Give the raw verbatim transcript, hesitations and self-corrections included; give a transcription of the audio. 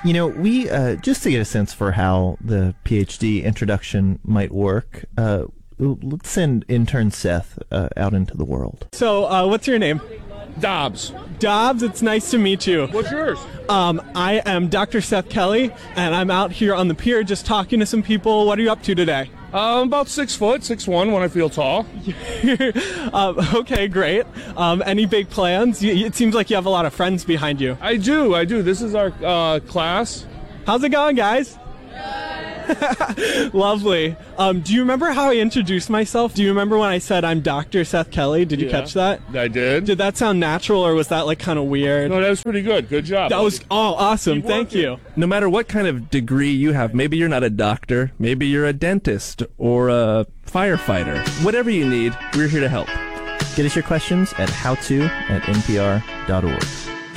You know, we, uh, just to get a sense for how the PhD introduction might work, uh, let's send intern Seth uh, out into the world. So, uh, what's your name? Dobbs. Dobbs, it's nice to meet you. What's yours? Um, I am Doctor Seth Kelly, and I'm out here on the pier just talking to some people. What are you up to today? Uh, I'm about six foot, six one when I feel tall. um, okay, great. Um, any big plans? You, it seems like you have a lot of friends behind you. I do, I do. This is our uh, class. How's it going, guys? Lovely. Um, do you remember how I introduced myself? Do you remember when I said I'm Doctor Seth Kelly? Did you Yeah, catch that? I did. Did that sound natural, or was that like kind of weird? No, that was pretty good. Good job. That was oh awesome. Keep Thank working. you. No matter what kind of degree you have, maybe you're not a doctor, maybe you're a dentist or a firefighter. Whatever you need, we're here to help. Get us your questions at howto at n p r dot org.